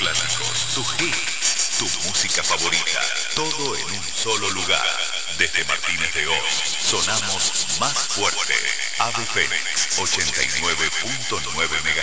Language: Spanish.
clásicos, tus hits, tu música favorita, todo en un solo lugar. Desde Martínez de Oz, sonamos más fuerte. Ave Fénix, 89.9 MHz.